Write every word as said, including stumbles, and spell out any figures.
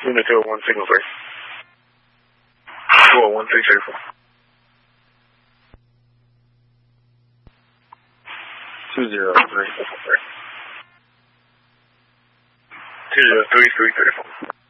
Unit two oh one, signal three. two oh one, three thirty-four. two zero three. two zero three three thirty-four.